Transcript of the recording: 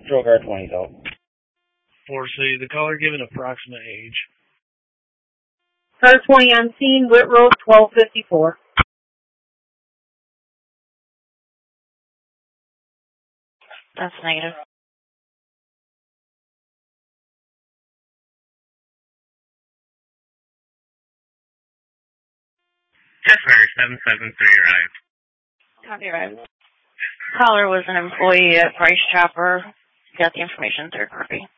Patrol car 20 out. 4C, the caller given approximate age. Car 20 on scene, Whit Road, 1254. That's negative. Yes, sir. 773 arrived. Copy, arrived. Caller was an employee at Price Chopper. Got the information, third copy.